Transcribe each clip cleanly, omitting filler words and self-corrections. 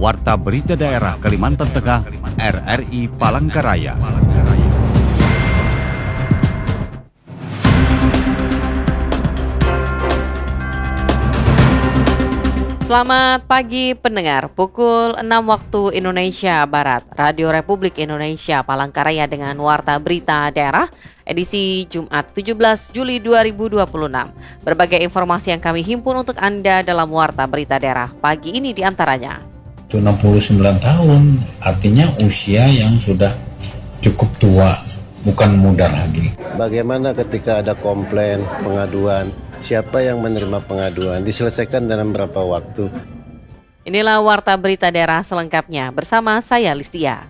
Warta Berita Daerah Kalimantan Tengah, RRI Palangkaraya. Selamat pagi pendengar, pukul 6 waktu Indonesia Barat, Radio Republik Indonesia Palangkaraya dengan Warta Berita Daerah, edisi Jumat 17 Juli 2026. Berbagai informasi yang kami himpun untuk Anda dalam Warta Berita Daerah pagi ini diantaranya. 69 tahun, artinya usia yang sudah cukup tua, bukan muda lagi. Bagaimana ketika ada komplain, pengaduan? Siapa yang menerima pengaduan? Diselesaikan dalam berapa waktu? Inilah Warta Berita Daerah selengkapnya bersama saya Listia.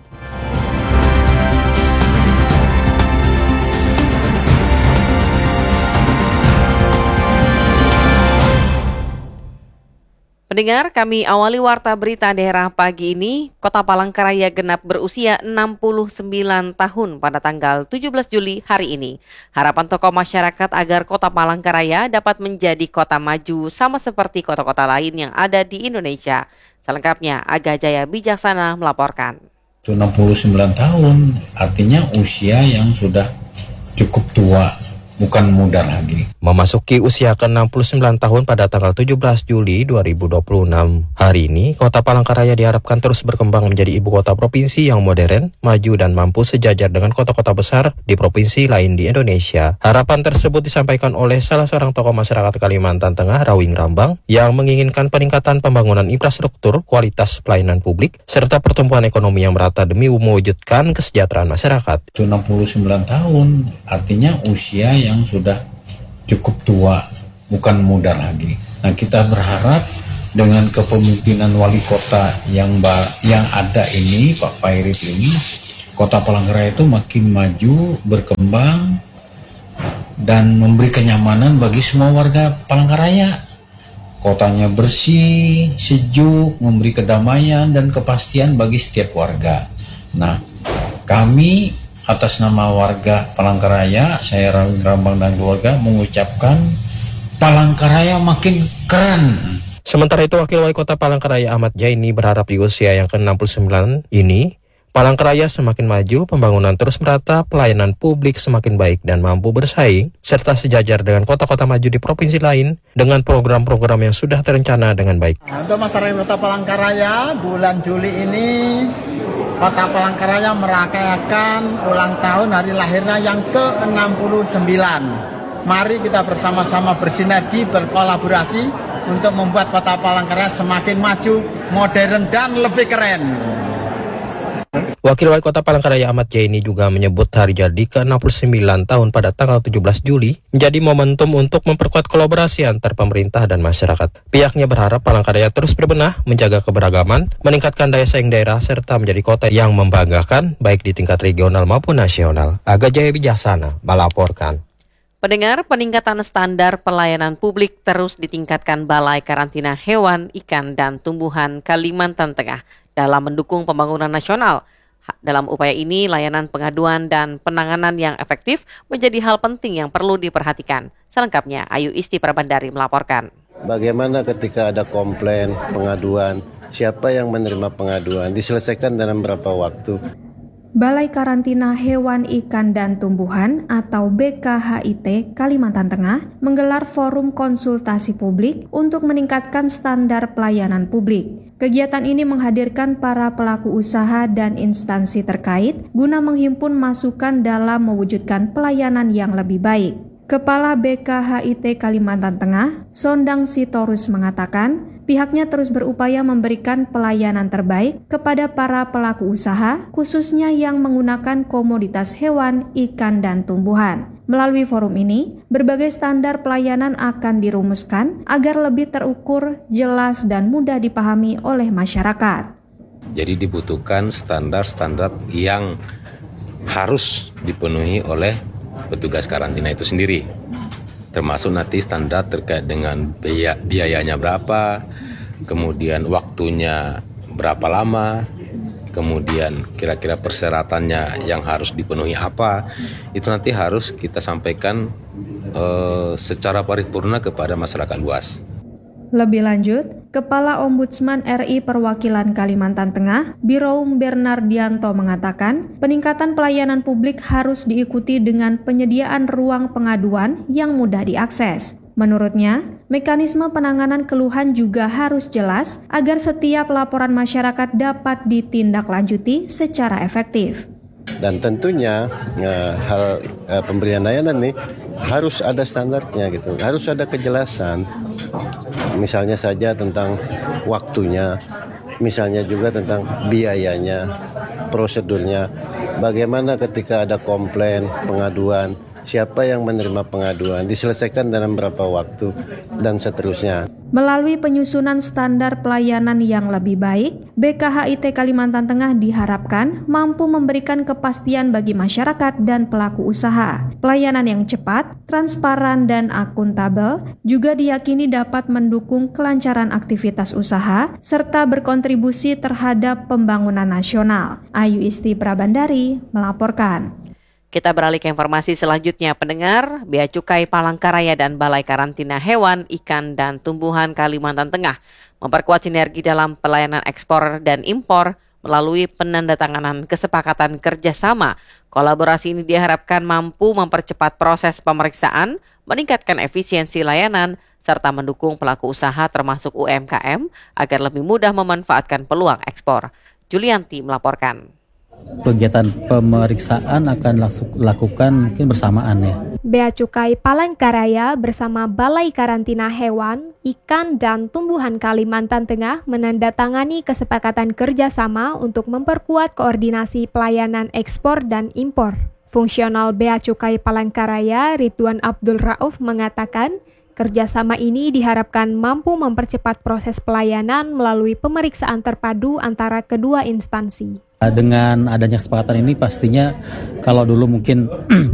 Pendengar, kami awali Warta Berita Daerah pagi ini. Kota Palangkaraya genap berusia 69 tahun pada tanggal 17 Juli hari ini. Harapan tokoh masyarakat agar Kota Palangkaraya dapat menjadi kota maju sama seperti kota-kota lain yang ada di Indonesia. Selengkapnya, Aga Jaya Bijaksana melaporkan. 69 tahun, artinya usia yang sudah cukup tua, bukan muda lagi. Memasuki usia ke-69 tahun pada tanggal 17 Juli 2026. Hari ini, Kota Palangkaraya diharapkan terus berkembang menjadi ibu kota provinsi yang modern, maju dan mampu sejajar dengan kota-kota besar di provinsi lain di Indonesia. Harapan tersebut disampaikan oleh salah seorang tokoh masyarakat Kalimantan Tengah, Rawing Rambang, yang menginginkan peningkatan pembangunan infrastruktur, kualitas pelayanan publik, serta pertumbuhan ekonomi yang merata demi mewujudkan kesejahteraan masyarakat. 69 tahun, artinya usia yang sudah cukup tua, bukan muda lagi. Nah, kita berharap dengan kepemimpinan wali kota yang ada ini, Pak Pairit ini, Kota Palangkaraya itu makin maju, berkembang, dan memberi kenyamanan bagi semua warga Palangkaraya. Kotanya bersih, sejuk, memberi kedamaian dan kepastian bagi setiap warga. Nah, kami atas nama warga Palangkaraya, saya Rawing Rambang dan keluarga mengucapkan Palangkaraya makin keren. Sementara itu, Wakil Wali Kota Palangkaraya Ahmad Jaini berharap di usia yang ke-69 ini, Palangkaraya semakin maju, pembangunan terus merata, pelayanan publik semakin baik dan mampu bersaing, serta sejajar dengan kota-kota maju di provinsi lain dengan program-program yang sudah terencana dengan baik. Untuk masyarakat Kota Palangkaraya, bulan Juli ini Kota Palangkaraya merayakan ulang tahun hari lahirnya yang ke-69. Mari kita bersama-sama bersinergi, berkolaborasi untuk membuat Kota Palangkaraya semakin maju, modern, dan lebih keren. Wakil Wali Kota Palangkaraya Ahmad Jaini juga menyebut hari jadi ke-69 tahun pada tanggal 17 Juli menjadi momentum untuk memperkuat kolaborasi antar pemerintah dan masyarakat. Pihaknya berharap Palangkaraya terus berbenah, menjaga keberagaman, meningkatkan daya saing daerah, serta menjadi kota yang membanggakan baik di tingkat regional maupun nasional. Aga Jaya Bijaksana melaporkan. Pendengar, peningkatan standar pelayanan publik terus ditingkatkan Balai Karantina Hewan, Ikan, dan Tumbuhan Kalimantan Tengah dalam mendukung pembangunan nasional. Dalam upaya ini, layanan pengaduan dan penanganan yang efektif menjadi hal penting yang perlu diperhatikan. Selengkapnya, Ayu Isti Prabandari melaporkan. Bagaimana ketika ada komplain, pengaduan? Siapa yang menerima pengaduan? Diselesaikan dalam berapa waktu? Balai Karantina Hewan, Ikan, dan Tumbuhan atau BKHIT Kalimantan Tengah menggelar forum konsultasi publik untuk meningkatkan standar pelayanan publik. Kegiatan ini menghadirkan para pelaku usaha dan instansi terkait guna menghimpun masukan dalam mewujudkan pelayanan yang lebih baik. Kepala BKHIT Kalimantan Tengah, Sondang Sitorus mengatakan, pihaknya terus berupaya memberikan pelayanan terbaik kepada para pelaku usaha, khususnya yang menggunakan komoditas hewan, ikan, dan tumbuhan. Melalui forum ini, berbagai standar pelayanan akan dirumuskan agar lebih terukur, jelas, dan mudah dipahami oleh masyarakat. Jadi dibutuhkan standar-standar yang harus dipenuhi oleh petugas karantina itu sendiri, termasuk nanti standar terkait dengan biayanya berapa, kemudian waktunya berapa lama, kemudian kira-kira persyaratannya yang harus dipenuhi apa, itu nanti harus kita sampaikan secara paripurna kepada masyarakat luas. Lebih lanjut, Kepala Ombudsman RI Perwakilan Kalimantan Tengah, Biroum Bernardianto mengatakan, peningkatan pelayanan publik harus diikuti dengan penyediaan ruang pengaduan yang mudah diakses. Menurutnya, mekanisme penanganan keluhan juga harus jelas agar setiap laporan masyarakat dapat ditindaklanjuti secara efektif. Dan tentunya hal pemberian layanan nih harus ada standarnya gitu, harus ada kejelasan. Misalnya saja tentang waktunya, misalnya juga tentang biayanya, prosedurnya. Bagaimana ketika ada komplain, pengaduan, siapa yang menerima pengaduan, diselesaikan dalam berapa waktu, dan seterusnya. Melalui penyusunan standar pelayanan yang lebih baik, BKHIT Kalimantan Tengah diharapkan mampu memberikan kepastian bagi masyarakat dan pelaku usaha. Pelayanan yang cepat, transparan, dan akuntabel juga diyakini dapat mendukung kelancaran aktivitas usaha serta berkontribusi terhadap pembangunan nasional. Ayu Isti Prabandari melaporkan. Kita beralih ke informasi selanjutnya, pendengar. Bea Cukai Palangkaraya dan Balai Karantina Hewan, Ikan, dan Tumbuhan Kalimantan Tengah memperkuat sinergi dalam pelayanan ekspor dan impor melalui penandatanganan kesepakatan kerjasama. Kolaborasi ini diharapkan mampu mempercepat proses pemeriksaan, meningkatkan efisiensi layanan, serta mendukung pelaku usaha termasuk UMKM agar lebih mudah memanfaatkan peluang ekspor. Julianti melaporkan. Kegiatan pemeriksaan akan lakukan mungkin bersamaan ya. Bea Cukai Palangkaraya bersama Balai Karantina Hewan, Ikan, dan Tumbuhan Kalimantan Tengah menandatangani kesepakatan kerjasama untuk memperkuat koordinasi pelayanan ekspor dan impor. Fungsional Bea Cukai Palangkaraya, Ridwan Abdul Rauf mengatakan, kerjasama ini diharapkan mampu mempercepat proses pelayanan melalui pemeriksaan terpadu antara kedua instansi. Dengan adanya kesepakatan ini pastinya kalau dulu mungkin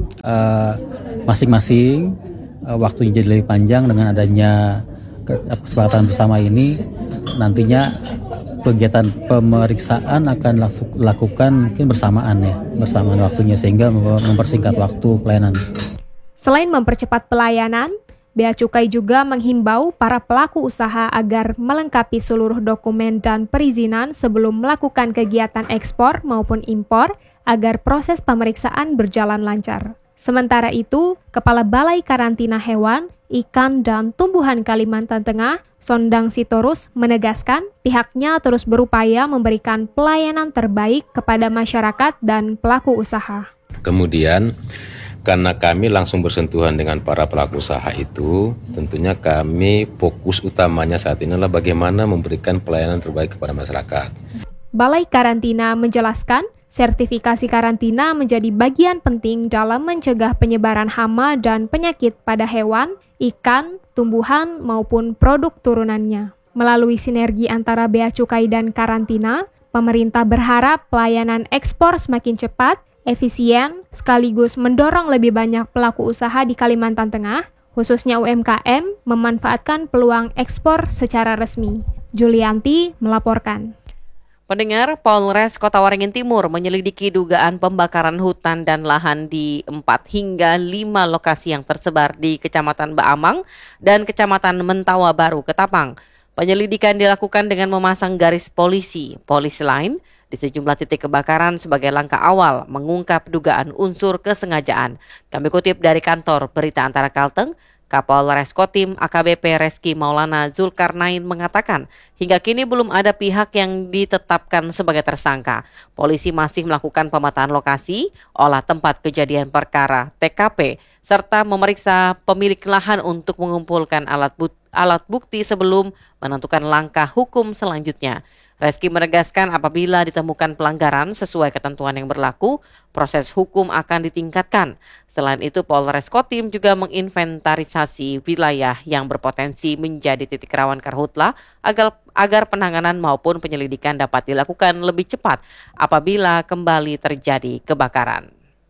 masing-masing waktunya jadi lebih panjang, dengan adanya kesepakatan bersama ini nantinya kegiatan pemeriksaan akan lakukan mungkin bersamaan waktunya sehingga mempersingkat waktu pelayanan. Selain mempercepat pelayanan, Bea Cukai juga menghimbau para pelaku usaha agar melengkapi seluruh dokumen dan perizinan sebelum melakukan kegiatan ekspor maupun impor agar proses pemeriksaan berjalan lancar. Sementara itu, Kepala Balai Karantina Hewan, Ikan, dan Tumbuhan Kalimantan Tengah, Sondang Sitorus, menegaskan pihaknya terus berupaya memberikan pelayanan terbaik kepada masyarakat dan pelaku usaha. Kemudian, karena kami langsung bersentuhan dengan para pelaku usaha itu, tentunya kami fokus utamanya saat ini adalah bagaimana memberikan pelayanan terbaik kepada masyarakat. Balai Karantina menjelaskan, sertifikasi karantina menjadi bagian penting dalam mencegah penyebaran hama dan penyakit pada hewan, ikan, tumbuhan, maupun produk turunannya. Melalui sinergi antara Bea Cukai dan karantina, pemerintah berharap pelayanan ekspor semakin cepat, efisien, sekaligus mendorong lebih banyak pelaku usaha di Kalimantan Tengah, khususnya UMKM, memanfaatkan peluang ekspor secara resmi. Julianti melaporkan. Pendengar, Polres Kota Waringin Timur menyelidiki dugaan pembakaran hutan dan lahan di 4 hingga 5 lokasi yang tersebar di Kecamatan Baamang dan Kecamatan Mentawa Baru, Ketapang. Penyelidikan dilakukan dengan memasang garis polisi line, di sejumlah titik kebakaran sebagai langkah awal mengungkap dugaan unsur kesengajaan. Kami kutip dari kantor Berita Antara Kalteng, Kapolres Kotim AKBP Reski Maulana Zulkarnain mengatakan, hingga kini belum ada pihak yang ditetapkan sebagai tersangka. Polisi masih melakukan pemetaan lokasi, olah tempat kejadian perkara TKP, serta memeriksa pemilik lahan untuk mengumpulkan alat bukti sebelum menentukan langkah hukum selanjutnya. Reski menegaskan apabila ditemukan pelanggaran sesuai ketentuan yang berlaku, proses hukum akan ditingkatkan. Selain itu, Polres Kotim juga menginventarisasi wilayah yang berpotensi menjadi titik rawan karhutla agar penanganan maupun penyelidikan dapat dilakukan lebih cepat apabila kembali terjadi kebakaran.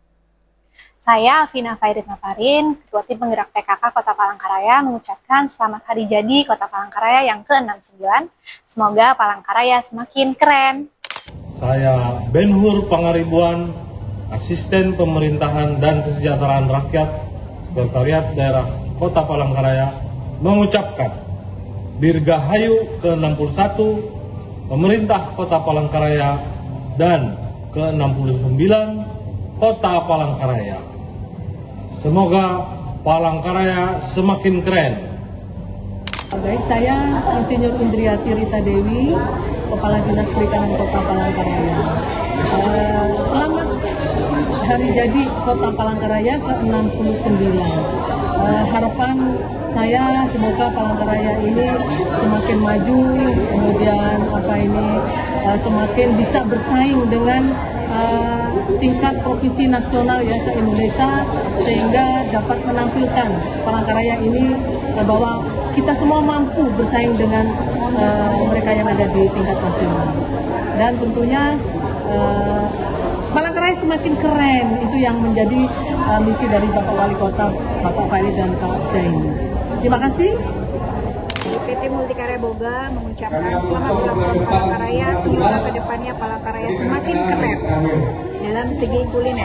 Saya Vina Fairid Naparin, Ketua Tim Penggerak PKK Kota Palangkaraya mengucapkan selamat hari jadi Kota Palangkaraya yang ke-69. Semoga Palangkaraya semakin keren. Saya Benhur Pangaribuan, Asisten Pemerintahan dan Kesejahteraan Rakyat, Sekretariat Daerah Kota Palangkaraya, mengucapkan Dirgahayu ke-61 Pemerintah Kota Palangkaraya dan ke-69 Kota Palangkaraya. Semoga Palangkaraya semakin keren. Baik, saya Insinyur Indriati Rita Dewi, Kepala Dinas Perikanan Kota Palangkaraya. Selamat hari jadi Kota Palangkaraya ke-69. Harapan saya semoga Palangkaraya ini semakin maju, kemudian semakin bisa bersaing dengan tingkat provinsi nasional ya se-Indonesia, sehingga dapat menampilkan Palangkaraya ini bahwa kita semua mampu bersaing dengan mereka yang ada di tingkat nasional. Dan tentunya Palangkaraya semakin keren, itu yang menjadi misi dari Bapak Wali Kota, Bapak Farid dan Pak Jaini. Terima kasih. PT Multikarya Boga mengucapkan selamat ulang tahun Palangkaraya, semoga kedepannya Palangkaraya semakin keren dalam segi kuliner.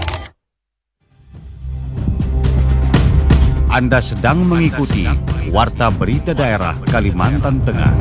Anda sedang mengikuti Warta Berita Daerah Kalimantan Tengah.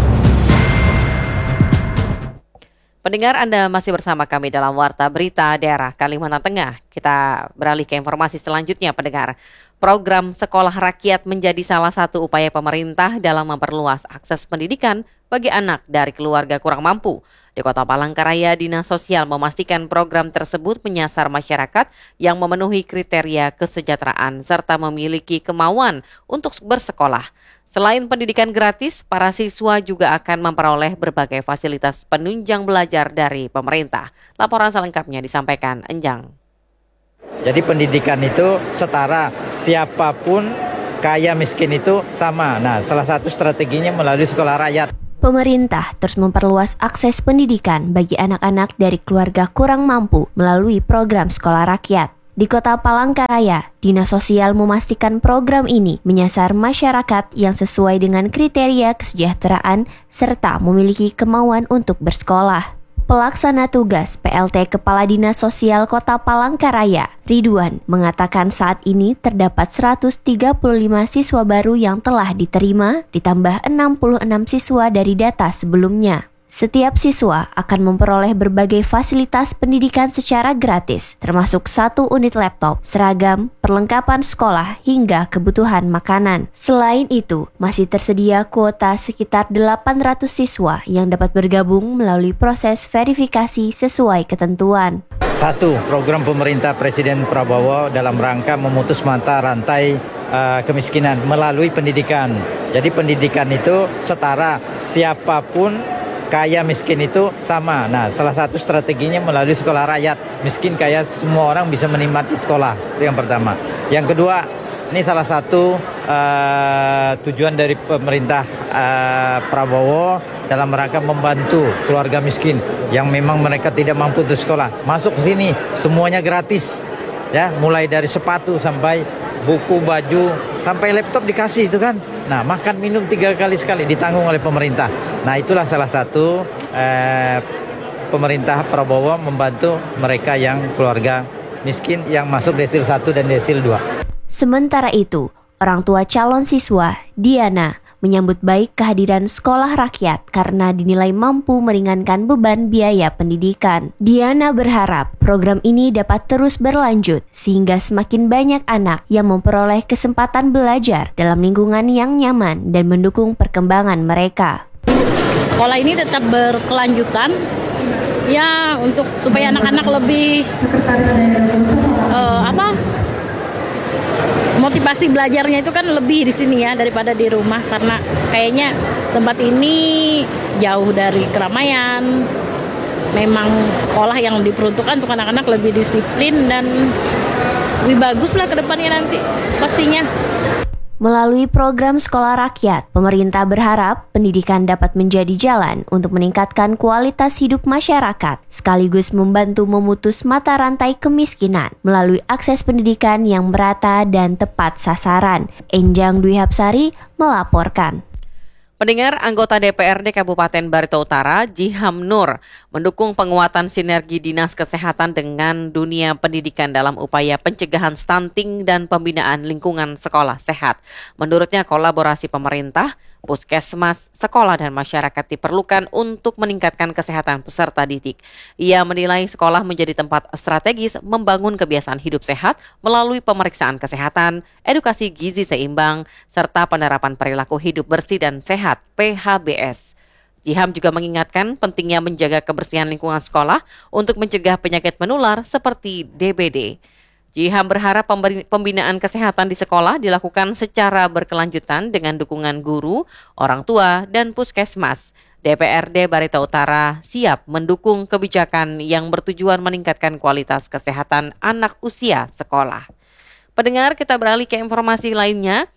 Pendengar, Anda masih bersama kami dalam Warta Berita Daerah Kalimantan Tengah. Kita beralih ke informasi selanjutnya, pendengar. Program Sekolah Rakyat menjadi salah satu upaya pemerintah dalam memperluas akses pendidikan bagi anak dari keluarga kurang mampu. Di Kota Palangkaraya, Dinas Sosial memastikan program tersebut menyasar masyarakat yang memenuhi kriteria kesejahteraan serta memiliki kemauan untuk bersekolah. Selain pendidikan gratis, para siswa juga akan memperoleh berbagai fasilitas penunjang belajar dari pemerintah. Laporan selengkapnya disampaikan Enjang. Jadi pendidikan itu setara, siapapun kaya miskin itu sama. Nah, salah satu strateginya melalui sekolah rakyat. Pemerintah terus memperluas akses pendidikan bagi anak-anak dari keluarga kurang mampu melalui program sekolah rakyat. Di Kota Palangkaraya, Dinas Sosial memastikan program ini menyasar masyarakat yang sesuai dengan kriteria kesejahteraan serta memiliki kemauan untuk bersekolah. Pelaksana tugas PLT Kepala Dinas Sosial Kota Palangkaraya, Ridwan, mengatakan saat ini terdapat 135 siswa baru yang telah diterima, ditambah 66 siswa dari data sebelumnya. Setiap siswa akan memperoleh berbagai fasilitas pendidikan secara gratis, termasuk 1 unit laptop, seragam, perlengkapan sekolah, hingga kebutuhan makanan. Selain itu, masih tersedia kuota sekitar 800 siswa yang dapat bergabung melalui proses verifikasi sesuai ketentuan. 1. Program pemerintah Presiden Prabowo dalam rangka memutus mata rantai kemiskinan melalui pendidikan. Jadi pendidikan itu setara, siapapun kaya miskin itu sama. Nah, salah satu strateginya melalui sekolah rakyat. Miskin kaya semua orang bisa menikmati sekolah. Itu yang pertama. Yang kedua, ini salah satu tujuan dari pemerintah Prabowo dalam rangka membantu keluarga miskin yang memang mereka tidak mampu untuk sekolah. Masuk ke sini semuanya gratis. Ya, mulai dari sepatu sampai buku, baju, sampai laptop dikasih itu kan. Nah, makan minum 3 kali sekali ditanggung oleh pemerintah. Nah, itulah salah satu pemerintah Prabowo membantu mereka yang keluarga miskin yang masuk desil 1 dan desil 2. Sementara itu, orang tua calon siswa, Diana, menyambut baik kehadiran sekolah rakyat karena dinilai mampu meringankan beban biaya pendidikan. Diana berharap program ini dapat terus berlanjut sehingga semakin banyak anak yang memperoleh kesempatan belajar dalam lingkungan yang nyaman dan mendukung perkembangan mereka. Sekolah ini tetap berkelanjutan ya untuk supaya anak-anak lebih motivasi belajarnya itu kan lebih di sini ya daripada di rumah, karena kayaknya tempat ini jauh dari keramaian. Memang sekolah yang diperuntukkan untuk anak-anak lebih disiplin dan lebih bagus lah ke depannya nanti pastinya. Melalui program sekolah rakyat, pemerintah berharap pendidikan dapat menjadi jalan untuk meningkatkan kualitas hidup masyarakat, sekaligus membantu memutus mata rantai kemiskinan melalui akses pendidikan yang merata dan tepat sasaran. Enjang Dwi Hapsari melaporkan. Pendengar, anggota DPRD Kabupaten Barito Utara, Jiham Nur, mendukung penguatan sinergi Dinas Kesehatan dengan dunia pendidikan dalam upaya pencegahan stunting dan pembinaan lingkungan sekolah sehat. Menurutnya, kolaborasi pemerintah, puskesmas, sekolah, dan masyarakat diperlukan untuk meningkatkan kesehatan peserta didik. Ia menilai sekolah menjadi tempat strategis membangun kebiasaan hidup sehat melalui pemeriksaan kesehatan, edukasi gizi seimbang, serta penerapan perilaku hidup bersih dan sehat (PHBS). Jiham juga mengingatkan pentingnya menjaga kebersihan lingkungan sekolah untuk mencegah penyakit menular seperti DBD. Jiham berharap pembinaan kesehatan di sekolah dilakukan secara berkelanjutan dengan dukungan guru, orang tua, dan puskesmas. DPRD Barito Utara siap mendukung kebijakan yang bertujuan meningkatkan kualitas kesehatan anak usia sekolah. Pendengar, kita beralih ke informasi lainnya.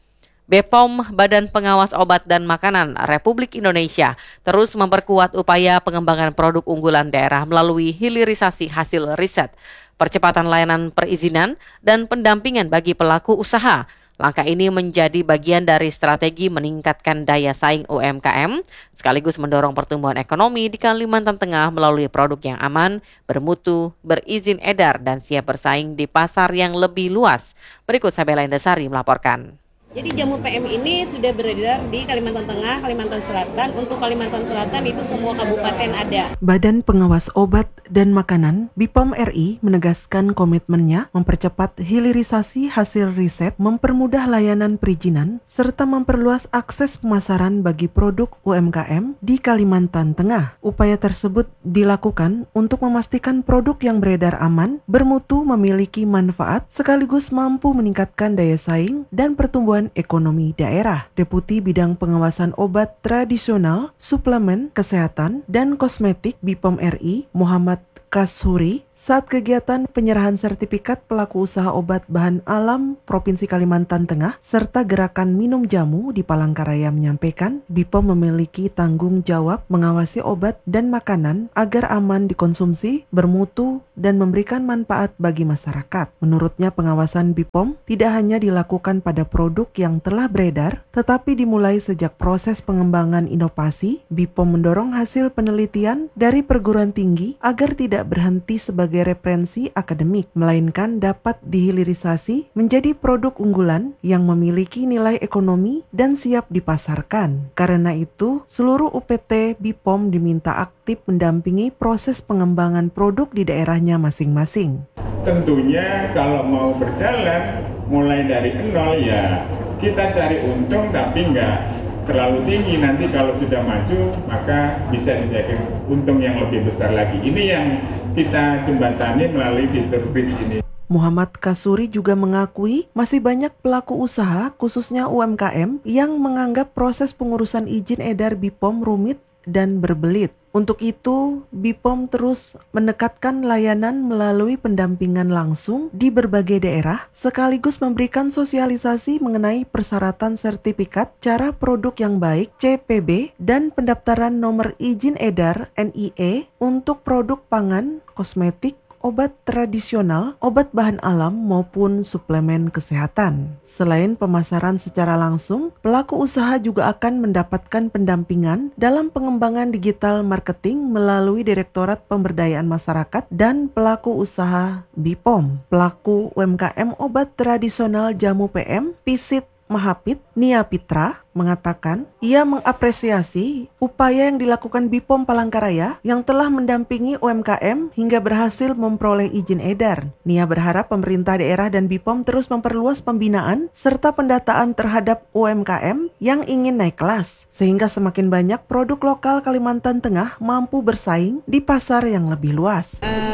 BPOM, Badan Pengawas Obat dan Makanan Republik Indonesia, terus memperkuat upaya pengembangan produk unggulan daerah melalui hilirisasi hasil riset, percepatan layanan perizinan, dan pendampingan bagi pelaku usaha. Langkah ini menjadi bagian dari strategi meningkatkan daya saing UMKM, sekaligus mendorong pertumbuhan ekonomi di Kalimantan Tengah melalui produk yang aman, bermutu, berizin edar, dan siap bersaing di pasar yang lebih luas. Berikut Sabela Indasari melaporkan. Jadi jamu PM ini sudah beredar di Kalimantan Tengah, Kalimantan Selatan. Untuk Kalimantan Selatan itu semua kabupaten ada. Badan Pengawas Obat dan Makanan BPOM RI menegaskan komitmennya mempercepat hilirisasi hasil riset, mempermudah layanan perizinan, serta memperluas akses pemasaran bagi produk UMKM di Kalimantan Tengah. Upaya tersebut dilakukan untuk memastikan produk yang beredar aman, bermutu, memiliki manfaat, sekaligus mampu meningkatkan daya saing dan pertumbuhan ekonomi daerah. Deputi Bidang Pengawasan Obat Tradisional, Suplemen, Kesehatan, dan Kosmetik BPOM RI, Muhammad Kasuri, saat kegiatan penyerahan sertifikat pelaku usaha obat bahan alam Provinsi Kalimantan Tengah serta gerakan minum jamu di Palangkaraya menyampaikan, BPOM memiliki tanggung jawab mengawasi obat dan makanan agar aman dikonsumsi, bermutu, dan memberikan manfaat bagi masyarakat. Menurutnya, pengawasan BPOM tidak hanya dilakukan pada produk yang telah beredar, tetapi dimulai sejak proses pengembangan inovasi. BPOM mendorong hasil penelitian dari perguruan tinggi agar tidak berhenti sebagai referensi akademik, melainkan dapat dihilirisasi menjadi produk unggulan yang memiliki nilai ekonomi dan siap dipasarkan. Karena itu, seluruh UPT BPOM diminta aktif mendampingi proses pengembangan produk di daerahnya masing-masing. Tentunya kalau mau berjalan mulai dari nol ya kita cari untung tapi nggak terlalu tinggi, nanti kalau sudah maju maka bisa dijadikan untung yang lebih besar lagi. Ini yang kita jembatani melalui fitur bridge ini. Muhammad Kasuri juga mengakui masih banyak pelaku usaha, khususnya UMKM, yang menganggap proses pengurusan izin edar BPOM rumit dan berbelit. Untuk itu, BPOM terus mendekatkan layanan melalui pendampingan langsung di berbagai daerah, sekaligus memberikan sosialisasi mengenai persyaratan sertifikat, cara produk yang baik, CPB, dan pendaftaran nomor izin edar NIE untuk produk pangan, kosmetik, obat tradisional, obat bahan alam, maupun suplemen kesehatan. Selain pemasaran secara langsung, pelaku usaha juga akan mendapatkan pendampingan dalam pengembangan digital marketing melalui Direktorat Pemberdayaan Masyarakat dan Pelaku Usaha BPOM. Pelaku UMKM obat tradisional jamu PM, Pisit Mahapit Nia Pitra, mengatakan ia mengapresiasi upaya yang dilakukan BPOM Palangkaraya yang telah mendampingi UMKM hingga berhasil memperoleh izin edar. Nia berharap pemerintah daerah dan BPOM terus memperluas pembinaan serta pendataan terhadap UMKM yang ingin naik kelas, sehingga semakin banyak produk lokal Kalimantan Tengah mampu bersaing di pasar yang lebih luas.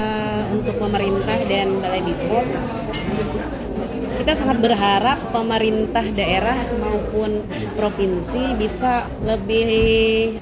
Untuk pemerintah dan Balai BPOM, kita sangat berharap pemerintah daerah maupun provinsi bisa lebih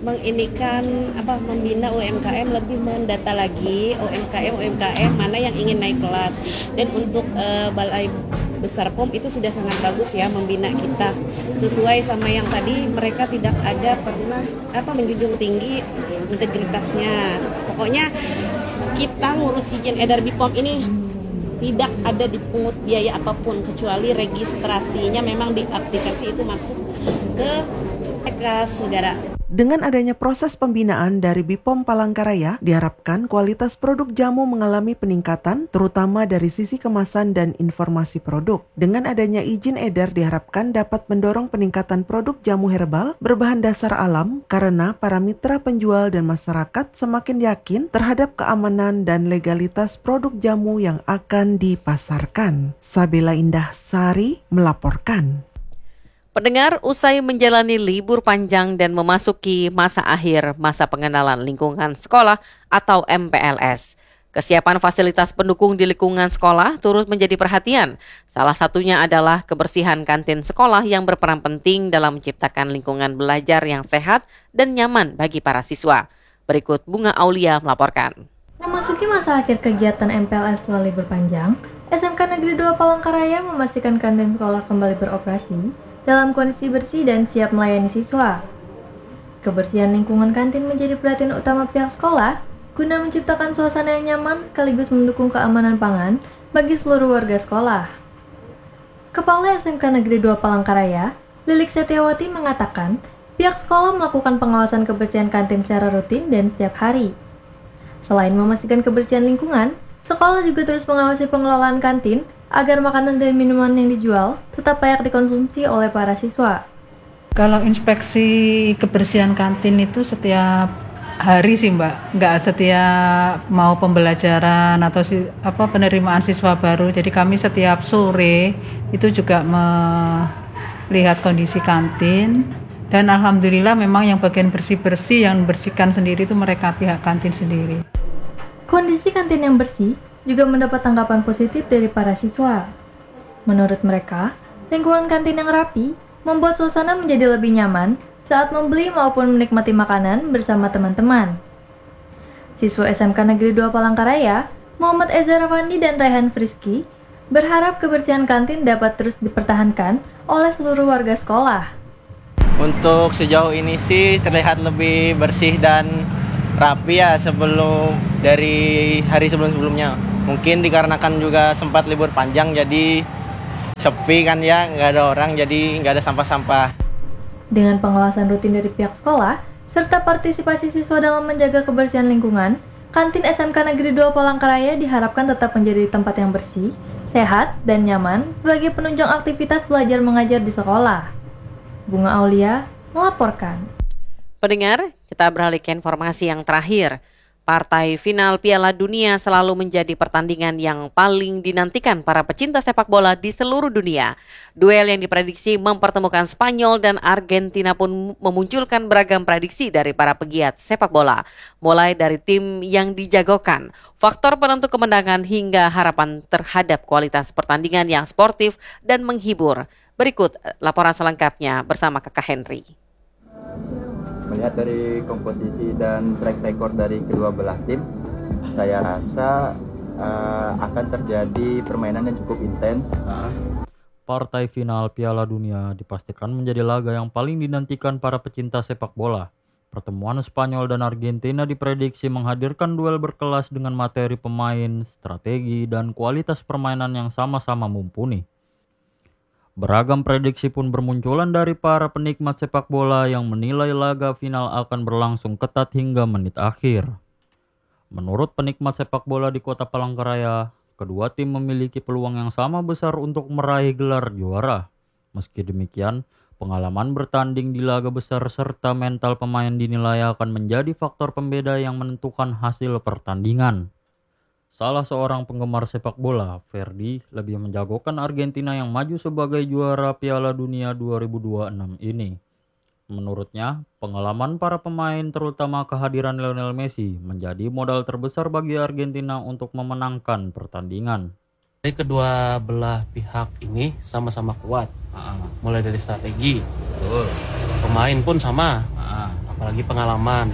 membina UMKM, lebih mendata lagi UMKM mana yang ingin naik kelas. Dan untuk Balai Besar POM itu sudah sangat bagus ya membina kita sesuai sama yang tadi, mereka tidak ada pernah menjunjung tinggi integritasnya. Pokoknya kita ngurus izin edar BPOM ini tidak ada dipungut biaya apapun kecuali registrasinya memang di aplikasi itu masuk ke kas negara. Dengan adanya proses pembinaan dari BPOM Palangkaraya, diharapkan kualitas produk jamu mengalami peningkatan, terutama dari sisi kemasan dan informasi produk. Dengan adanya izin edar diharapkan dapat mendorong peningkatan produk jamu herbal berbahan dasar alam, karena para mitra penjual dan masyarakat semakin yakin terhadap keamanan dan legalitas produk jamu yang akan dipasarkan. Sabila Indah Sari melaporkan. Pendengar, usai menjalani libur panjang dan memasuki masa akhir masa pengenalan lingkungan sekolah atau MPLS, kesiapan fasilitas pendukung di lingkungan sekolah turut menjadi perhatian. Salah satunya adalah kebersihan kantin sekolah yang berperan penting dalam menciptakan lingkungan belajar yang sehat dan nyaman bagi para siswa. Berikut Bunga Aulia melaporkan. Memasuki masa akhir kegiatan MPLS setelah libur panjang, SMK Negeri 2 Palangkaraya memastikan kantin sekolah kembali beroperasi dalam kondisi bersih dan siap melayani siswa. Kebersihan lingkungan kantin menjadi perhatian utama pihak sekolah guna menciptakan suasana yang nyaman sekaligus mendukung keamanan pangan bagi seluruh warga sekolah. Kepala SMK Negeri 2 Palangkaraya, Lilik Setiawati mengatakan, pihak sekolah melakukan pengawasan kebersihan kantin secara rutin dan setiap hari. Selain memastikan kebersihan lingkungan, sekolah juga terus mengawasi pengelolaan kantin agar makanan dan minuman yang dijual tetap layak dikonsumsi oleh para siswa. Kalau inspeksi kebersihan kantin itu setiap hari sih Mbak, nggak setiap mau pembelajaran atau penerimaan siswa baru. Jadi kami setiap sore itu juga melihat kondisi kantin. Dan alhamdulillah memang yang bagian bersih-bersih, yang bersihkan sendiri itu mereka pihak kantin sendiri. Kondisi kantin yang bersih juga mendapat tanggapan positif dari para siswa. Menurut mereka, lingkungan kantin yang rapi membuat suasana menjadi lebih nyaman saat membeli maupun menikmati makanan bersama teman-teman. Siswa SMK Negeri 2 Palangkaraya, Muhammad Ezra Fandi dan Raihan Friski, berharap kebersihan kantin dapat terus dipertahankan oleh seluruh warga sekolah. Untuk sejauh ini sih terlihat lebih bersih dan rapi ya dari hari sebelum-sebelumnya. Mungkin dikarenakan juga sempat libur panjang jadi sepi kan ya, nggak ada orang jadi nggak ada sampah-sampah. Dengan pengawasan rutin dari pihak sekolah, serta partisipasi siswa dalam menjaga kebersihan lingkungan, kantin SMK Negeri 2 Palangkaraya diharapkan tetap menjadi tempat yang bersih, sehat, dan nyaman sebagai penunjang aktivitas belajar mengajar di sekolah. Bunga Aulia melaporkan. Pendengar, kita beralih ke informasi yang terakhir. Partai final Piala Dunia selalu menjadi pertandingan yang paling dinantikan para pecinta sepak bola di seluruh dunia. Duel yang diprediksi mempertemukan Spanyol dan Argentina pun memunculkan beragam prediksi dari para pegiat sepak bola. Mulai dari tim yang dijagokan, faktor penentu kemenangan hingga harapan terhadap kualitas pertandingan yang sportif dan menghibur. Berikut laporan selengkapnya bersama Kakak Henry. Melihat dari komposisi dan track record dari kedua belah tim, saya rasa akan terjadi permainan yang cukup intens. Partai final Piala Dunia dipastikan menjadi laga yang paling dinantikan para pecinta sepak bola. Pertemuan Spanyol dan Argentina diprediksi menghadirkan duel berkelas dengan materi pemain, strategi, dan kualitas permainan yang sama-sama mumpuni. Beragam prediksi pun bermunculan dari para penikmat sepak bola yang menilai laga final akan berlangsung ketat hingga menit akhir. Menurut penikmat sepak bola di Kota Palangkaraya, kedua tim memiliki peluang yang sama besar untuk meraih gelar juara. Meski demikian, pengalaman bertanding di laga besar serta mental pemain dinilai akan menjadi faktor pembeda yang menentukan hasil pertandingan. Salah seorang penggemar sepak bola, Ferdi, lebih menjagokan Argentina yang maju sebagai juara Piala Dunia 2026 ini. Menurutnya, pengalaman para pemain terutama kehadiran Lionel Messi menjadi modal terbesar bagi Argentina untuk memenangkan pertandingan. Dari kedua belah pihak ini sama-sama kuat, mulai dari strategi, pemain pun sama, apalagi pengalaman.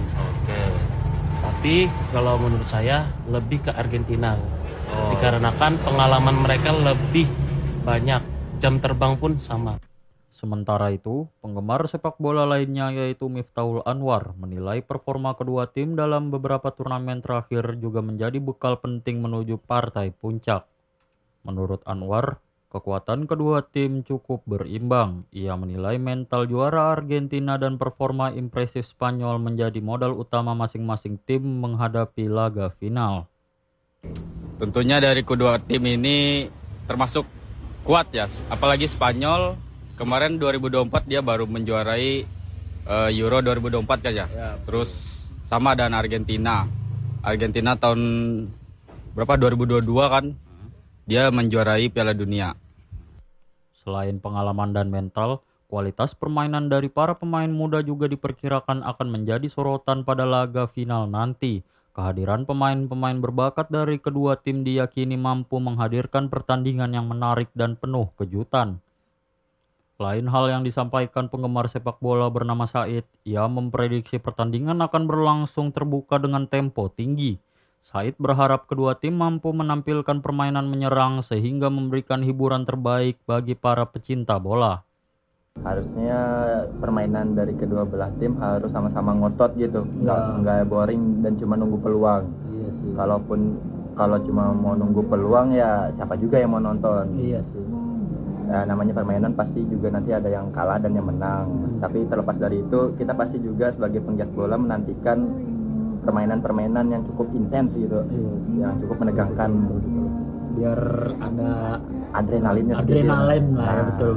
Tapi kalau menurut saya lebih ke Argentina, dikarenakan pengalaman mereka lebih banyak, jam terbang pun sama. Sementara itu, penggemar sepak bola lainnya yaitu Miftahul Anwar menilai performa kedua tim dalam beberapa turnamen terakhir juga menjadi bekal penting menuju partai puncak. Menurut Anwar, Kekuatan kedua tim cukup berimbang. Ia menilai mental juara Argentina dan performa impresif Spanyol menjadi modal utama masing-masing tim menghadapi laga final. Tentunya dari kedua tim ini termasuk kuat ya, apalagi Spanyol kemarin 2024 dia baru menjuarai Euro 2024 kan ya. Terus sama dan Argentina tahun berapa 2022 kan dia menjuarai Piala Dunia. Selain pengalaman dan mental, kualitas permainan dari para pemain muda juga diperkirakan akan menjadi sorotan pada laga final nanti. Kehadiran pemain-pemain berbakat dari kedua tim diyakini mampu menghadirkan pertandingan yang menarik dan penuh kejutan. Lain hal yang disampaikan penggemar sepak bola bernama Said, ia memprediksi pertandingan akan berlangsung terbuka dengan tempo tinggi. Said berharap kedua tim mampu menampilkan permainan menyerang sehingga memberikan hiburan terbaik bagi para pecinta bola. Harusnya permainan dari kedua belah tim harus sama-sama ngotot gitu, nggak boring dan cuma nunggu peluang. Iya sih. Kalau cuma mau nunggu peluang ya siapa juga yang mau nonton. Iya sih. Ya, namanya permainan pasti juga nanti ada yang kalah dan yang menang. Tapi terlepas dari itu kita pasti juga sebagai penggiat bola menantikan permainan-permainan yang cukup intens gitu, yang cukup menegangkan gitu. Biar ada adrenalinnya sedikit. Adrenalin lah, ya, betul.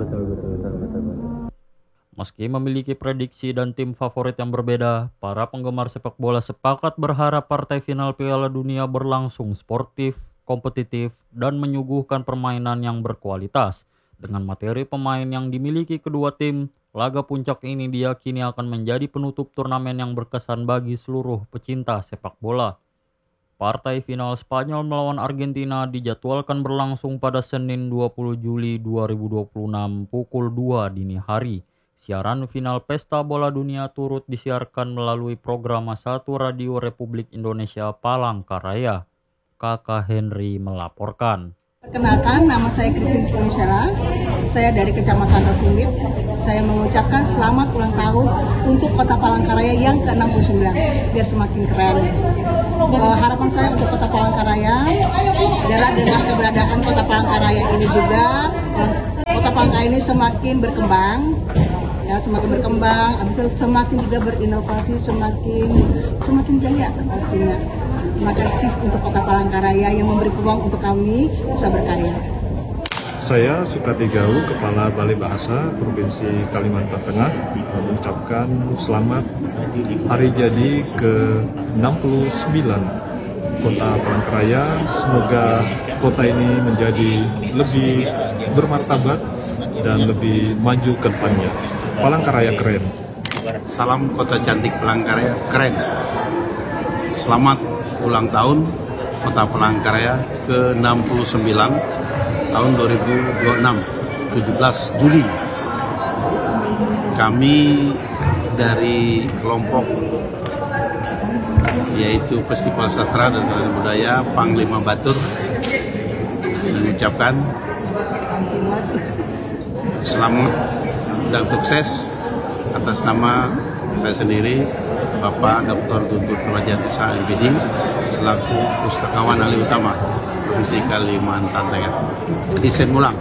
Meski memiliki prediksi dan tim favorit yang berbeda, para penggemar sepak bola sepakat berharap partai final Piala Dunia berlangsung sportif, kompetitif, dan menyuguhkan permainan yang berkualitas. Dengan materi pemain yang dimiliki kedua tim, laga puncak ini diyakini akan menjadi penutup turnamen yang berkesan bagi seluruh pecinta sepak bola. Partai final Spanyol melawan Argentina dijadwalkan berlangsung pada Senin 20 Juli 2026 pukul 2 dini hari. Siaran final Pesta Bola Dunia turut disiarkan melalui program A1 Radio Republik Indonesia Palangkaraya. Kakak Henry melaporkan. Perkenalkan, nama saya Christine Polisera, saya dari Kecamatan Repulit. Saya mengucapkan selamat ulang tahun untuk Kota Palangkaraya yang ke-69, biar semakin keren. Harapan saya untuk Kota Palangkaraya adalah dengan keberadaan Kota Palangkaraya ini juga, Kota Palangkaraya ini semakin berkembang, habis itu semakin juga berinovasi, semakin jaya pastinya. Terima kasih untuk Kota Palangkaraya yang memberi peluang untuk kami bisa berkarya. Saya Sukardi Gau, Kepala Balai Bahasa Provinsi Kalimantan Tengah, mengucapkan selamat hari jadi ke-69 Kota Palangkaraya. Semoga kota ini menjadi lebih bermartabat dan lebih maju ke depannya. Palangkaraya keren. Salam Kota Cantik Palangkaraya keren. Selamat ulang tahun Kota Palangkaraya ke-69 tahun 2026, 17 Juli. Kami dari kelompok yaitu Festival Sastra dan Seni Budaya Panglima Batur mengucapkan selamat dan sukses atas nama saya sendiri, Bapak Dr. Guntur Prajatisah MPD, selaku Pustakawan Ahli Utama Provinsi Kalimantan Tengah. Izin ulang.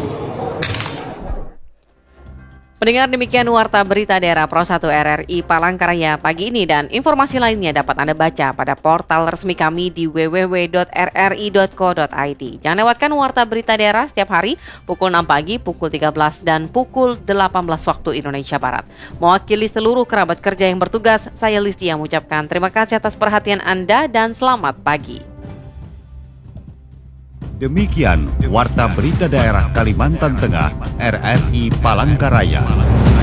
Pendengar, demikian Warta Berita Daerah Pro 1 RRI Palangkaraya pagi ini, dan informasi lainnya dapat Anda baca pada portal resmi kami di www.rri.co.id. Jangan lewatkan Warta Berita Daerah setiap hari pukul 6 pagi, pukul 13 dan pukul 18 waktu Indonesia Barat. Mewakili seluruh kerabat kerja yang bertugas, saya Listia mengucapkan terima kasih atas perhatian Anda dan selamat pagi. Demikian Warta Berita Daerah Kalimantan Tengah RRI Palangkaraya.